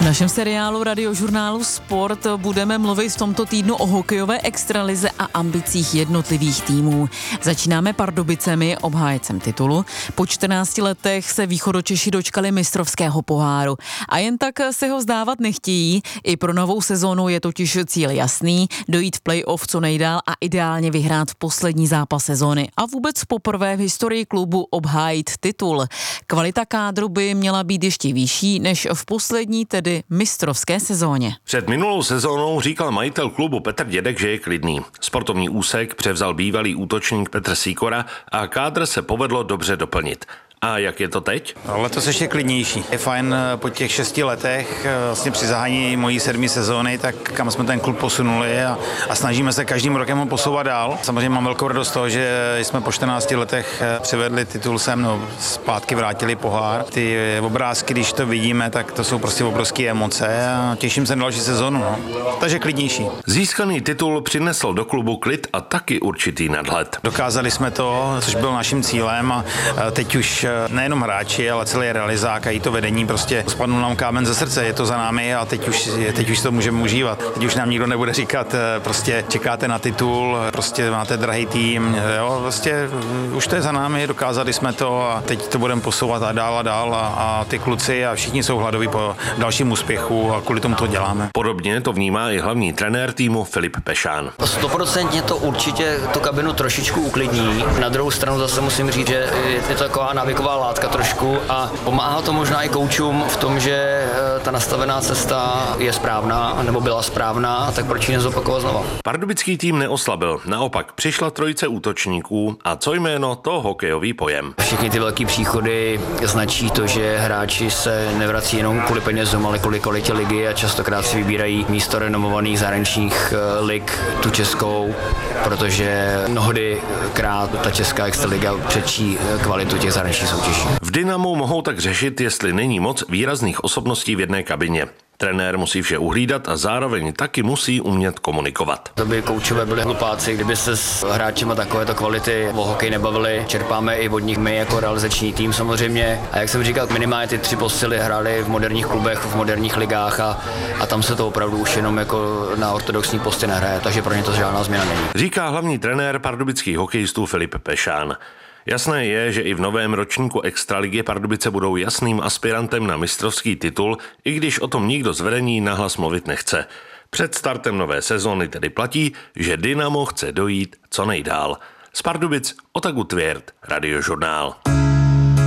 V našem seriálu Radiožurnálu Sport budeme mluvit v tomto týdnu o hokejové extralize a ambicích jednotlivých týmů. Začínáme Pardubicemi, obhájcem titulu. Po 14 letech se Východočeši dočkali mistrovského poháru. A jen tak se ho vzdávat nechtějí. I pro novou sezónu je totiž cíl jasný, dojít v play-off co nejdál a ideálně vyhrát poslední zápas sezóny. A vůbec poprvé v historii klubu obhájit titul. Kvalita kádru by měla být ještě vyšší než v poslední, tedy mistrovské sezóně. Před minulou sezónou říkal majitel klubu Petr Dědek, že je klidný. Sportovní úsek převzal bývalý útočník Petr Sýkora a kádr se povedlo dobře doplnit. A jak je to teď? Letos ještě klidnější. Je fajn po těch 6 letech, vlastně při zahání mojí 7. sezóny, tak kam jsme ten klub posunuli a snažíme se každým rokem ho posouvat dál. Samozřejmě mám velkou radost toho, že jsme po 14 letech přivedli titul sem, zpátky vrátili pohár. Ty obrázky, když to vidíme, tak to jsou prostě obrovské emoce a těším se na další sezónu. Takže klidnější. Získaný titul přinesl do klubu klid a taky určitý nadhled. Dokázali jsme to, což byl naším cílem a teď už nejenom hráči, ale celý realizák a i to vedení prostě spadnul nám kámen ze srdce, je to za námi a teď už to můžeme užívat. Teď už nám nikdo nebude říkat, prostě čekáte na titul, prostě máte drahý tým, jo, prostě už to je za námi, dokázali jsme to a teď to budeme posouvat a dál a ty kluci a všichni jsou hladoví po dalším úspěchu a kvůli tomu to děláme. Podobně to vnímá i hlavní trenér týmu Filip Pešán. 100% to určitě tu kabinu trošičku uklidní. Na druhou stranu zase musím říct, že je to taková návyková látka trošku a pomáhá to možná i koučům v tom, že ta nastavená cesta je správná nebo byla správná, tak proč ji nezopakovat znova. Pardubický tým neoslabil, naopak přišla trojice útočníků a co jméno, to hokejový pojem. Všechny ty velký příchody značí to, že hráči se nevrací jenom kvůli penězům, ale kvůli kvalitě ligy a častokrát si vybírají místo renomovaných zahraničních lig tu českou, protože mnohdy krát ta česká extraliga předčí kvalitu těch zahraničních soutěží. V Dynamu mohou tak řešit, jestli není moc výrazných osobností v jedné kabině. Trenér musí vše uhlídat a zároveň taky musí umět komunikovat. To by koučové byli hlupáci, kdyby se s hráčima takovéto kvality o hokej nebavili. Čerpáme i od nich my jako realizační tým samozřejmě. A jak jsem říkal, minimálně ty 3 posily hrály v moderních klubech, v moderních ligách a tam se to opravdu už jenom jako na ortodoxní posty nehraje, takže pro ně to žádná změna není. Říká hlavní trenér pardubických hokejistů Filip Pešán. Jasné je, že i v novém ročníku extraligy Pardubice budou jasným aspirantem na mistrovský titul, i když o tom nikdo z vedení nahlas mluvit nechce. Před startem nové sezóny tedy platí, že Dynamo chce dojít co nejdál. Z Pardubic Otaku Tvěrt, Radiožurnál.